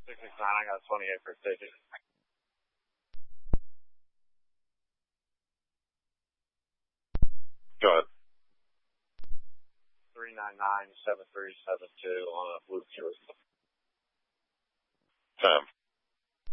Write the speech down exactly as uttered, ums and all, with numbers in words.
six six nine, I got a twenty-eight for a ticket. Go ahead. three nine nine, seven three seven two on a blue Chevy. Time.